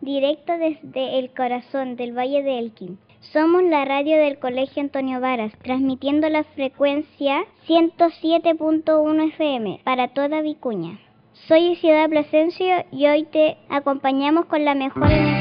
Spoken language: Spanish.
directo desde el corazón del Valle de Elqui. Somos la radio del Colegio Antonio Varas, transmitiendo la frecuencia 107.1 FM para toda Vicuña. Soy Ciudad Plasencia y hoy te acompañamos con la mejor